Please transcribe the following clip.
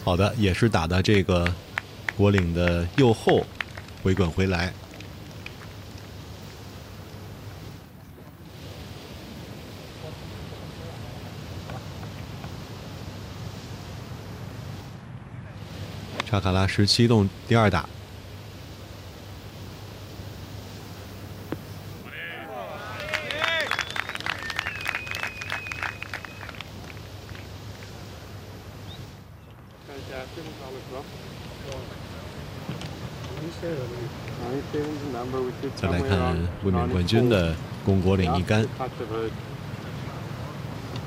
好的，也是打的这个国岭的右后，回滚回来。查卡拉17洞第2打。再来看卫冕冠军的龚国岭一杆。